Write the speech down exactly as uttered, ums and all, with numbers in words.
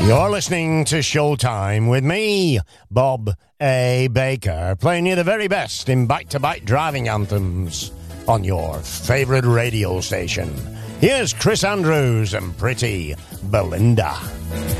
You're listening to Showtime with me, Bob A. Baker, playing you the very best in back-to-back driving anthems on your favorite radio station. Here's Chris Andrews and Pretty Belinda.